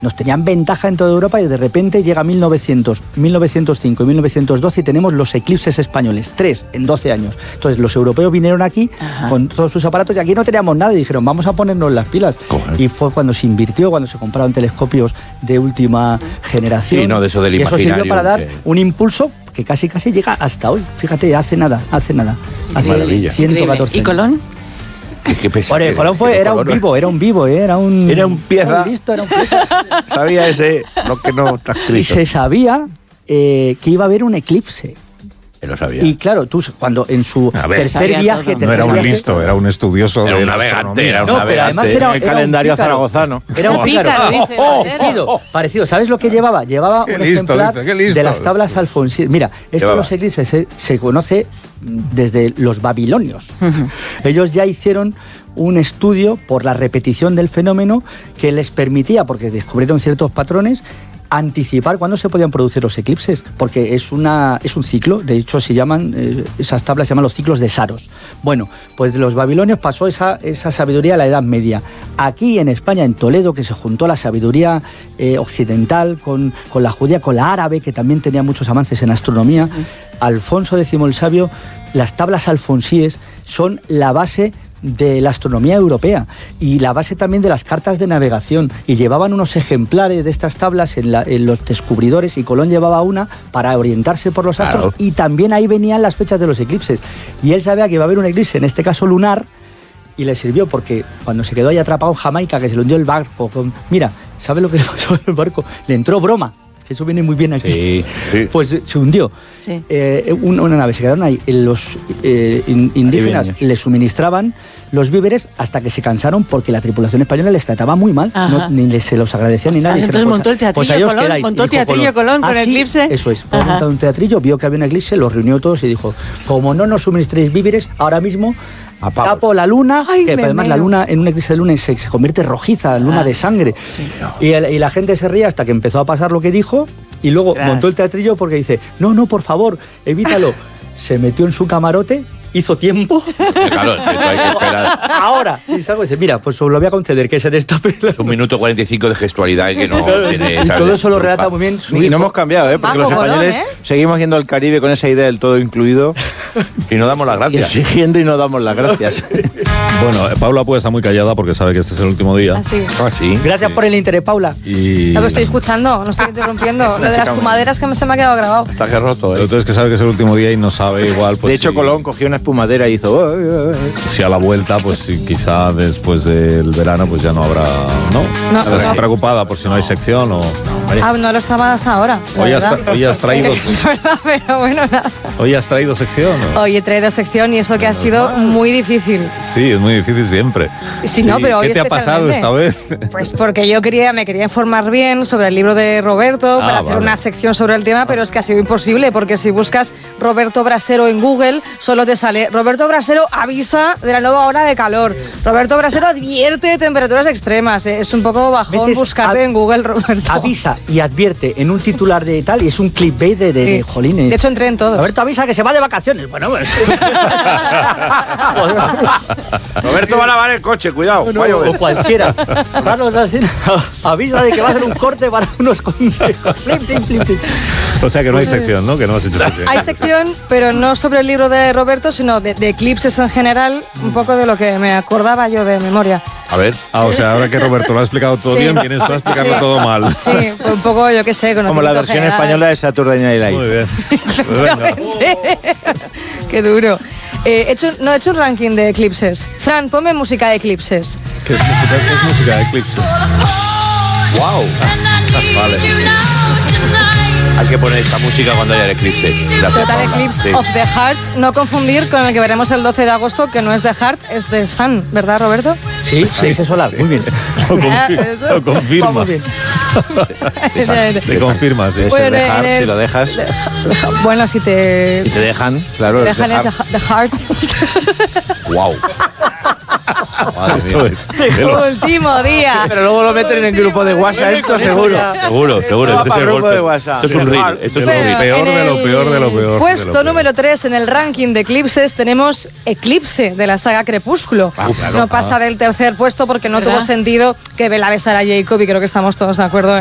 nos tenían ventaja en toda Europa y de repente llega 1900, 1905 y 1912 y tenemos los eclipses españoles, 3 en 12 años. Entonces los europeos vinieron aquí con todos sus aparatos y aquí no teníamos nada y dijeron, vamos a ponernos las pilas. Y fue cuando se invirtió, cuando se compraron telescopios de última generación. Sí, no, de eso del y eso imaginario. sirvió para dar un impulso que casi llega hasta hoy. Fíjate, hace nada. Hace maravilla. 114 ¿Y Colón? ¿Qué pesa? Bueno, Colón era un vivo, era un pieza. Era un pieza. Sabía lo que no está escrito. Y se sabía que iba a haber un eclipse. Lo sabía. Y claro, tú cuando en su tercer viaje... No era un listo, era un estudioso era de un la navegante, astronomía. No, pero además era el calendario un pícaro. zaragozano. Era un pícaro. Parecido. ¿Sabes lo que llevaba? Llevaba Qué un listo, ejemplar dice, qué listo. de las tablas alfonsíes. Mira, esto de los eclipses se conoce desde los babilonios. Ellos ya hicieron un estudio por la repetición del fenómeno que les permitía, porque descubrieron ciertos patrones, anticipar cuándo se podían producir los eclipses, porque es un ciclo, de hecho esas tablas se llaman los ciclos de Saros. Bueno, pues de los babilonios pasó esa sabiduría a la Edad Media. Aquí en España, en Toledo, que se juntó la sabiduría occidental con la judía, con la árabe, que también tenía muchos avances en astronomía, Alfonso X el Sabio, las tablas alfonsíes son la base de la astronomía europea y la base también de las cartas de navegación, y llevaban unos ejemplares de estas tablas en los descubridores, y Colón llevaba una para orientarse por los astros, y también ahí venían las fechas de los eclipses, y él sabía que iba a haber un eclipse, en este caso lunar, y le sirvió porque cuando se quedó ahí atrapado en Jamaica, que se le hundió el barco, mira, ¿sabes lo que le pasó al barco? Le entró broma. Eso viene muy bien aquí. Sí. Pues se hundió. Sí. Una nave, se quedaron ahí. Los indígenas le suministraban los víveres hasta que se cansaron porque la tripulación española les trataba muy mal. Ni se los agradecía ni nada. Entonces montó el teatrillo Colón, montó el teatrillo Colón con el eclipse. Eso es. Montó un teatrillo, vio que había un eclipse, los reunió todos y dijo, como no nos suministréis víveres, ahora mismo tapo la luna, que además la luna en un eclipse de luna se convierte rojiza, luna de sangre. Sí. Y la gente se ría hasta que empezó a pasar lo que dijo, y luego montó el teatrillo porque dice, no, por favor, evítalo. Se metió en su camarote, hizo tiempo. Claro, hay que esperar. Ahora. Y salgo y dice, mira, pues os lo voy a conceder, que se destape. Es 1 minuto 45 de gestualidad que no tiene... Y todo eso lo relata muy bien. Y no hemos cambiado, porque los españoles seguimos yendo al Caribe con esa idea del todo incluido. Y no damos las gracias. Exigiendo y no damos las gracias. Bueno, Paula puede estar muy callada porque sabe que este es el último día. Sí. Gracias por el interés, Paula. No, lo estoy escuchando, no estoy interrumpiendo. Lo de las fumaderas que se me ha quedado grabado. Está que roto, Pero tú es que sabe que es el último día y no sabe igual. Pues, de hecho, Colón cogió una espumadera y hizo... Si a la vuelta, pues quizá después del verano, pues ya no habrá... ¿No? ¿Estás preocupada por si no hay sección o...? No lo estaba hasta ahora. Hoy has traído... Es verdad, pero bueno, nada. ¿Hoy has traído sección? ¿No? Hoy he traído sección y eso que ha sido muy difícil. Sí, es muy difícil siempre. Sí, no, pero hoy ¿qué te ha pasado esta vez? Pues porque me quería informar bien sobre el libro de Roberto para hacer una sección sobre el tema, pero es que ha sido imposible, porque si buscas Roberto Brasero en Google, solo te sale Roberto Brasero avisa de la nueva ola de calor. Roberto Brasero advierte de temperaturas extremas. Es un poco bajón buscarte en Google, Roberto. Avisa y advierte en un titular de tal, y es un clickbait de jolines. De hecho, entré en todos. Roberto avisa que se va de vacaciones. Bueno, pues... Roberto va a lavar el coche, cuidado. O cualquiera. Carlos avisa de que va a hacer un corte para unos consejos. O sea que no hay sección, ¿no? Que no has hecho sección. Hay sección, pero no sobre el libro de Roberto, sino de eclipses en general, un poco de lo que me acordaba yo de memoria. A ver. O sea, ahora que Roberto lo ha explicado todo bien, vienes tú a explicarlo todo mal. Sí, un poco, yo qué sé, como la versión española de Saturday Night Live. Muy bien. Qué duro. He hecho un ranking de eclipses. Fran, ponme música de eclipses. ¿Qué es música de eclipses? ¡Wow! Vale. Hay que poner esta música cuando haya el eclipse. Total Eclipse of the Heart. No confundir con el que veremos el 12 de agosto, que no es de Heart, es de Sun, ¿verdad, Roberto? Sí, eclipse solar. Muy bien. Lo confirma. Muy bien. Se confirma, sí. Bueno, si lo dejas. Bueno, si te dejan, claro. Te dejan es The Heart. ¡Wow! Esto es. Último día. Pero luego lo meten en el grupo de WhatsApp, esto seguro. Seguro. Este es el golpe. WhatsApp. Esto es un reel. Esto es un reel. Peor de lo peor de lo peor. Puesto número 3 en el ranking de eclipses tenemos Eclipse de la saga Crepúsculo. No pasa del tercer puesto porque no tuvo sentido que Bella besara a Jacob y creo que estamos todos de acuerdo